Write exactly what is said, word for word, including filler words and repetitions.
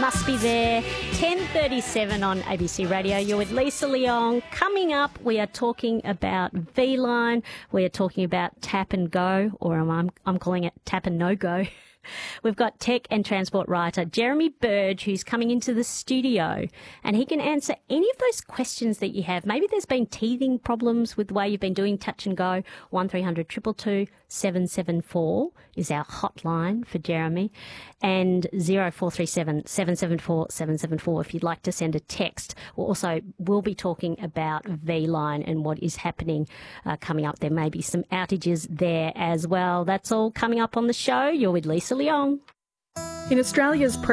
Must Be There, ten thirty-seven on A B C Radio. You're with Lisa Leong. Coming up, we are talking about V-Line. We are talking about tap and go, or I'm, I'm calling it tap and no-go. We've got tech and transport writer Jeremy Burge, who's coming into the studio, and he can answer any of those questions that you have. Maybe there's been teething problems with the way you've been doing touch and go. one three hundred two two two seven seven four is our hotline for Jeremy, and zero four three seven seven seven four seven seven four if you'd like to send a text. We'll also we'll be talking about V-Line and what is happening uh, coming up. There may be some outages there as well. That's all coming up on the show. You're with Lisa Leong. In Australia's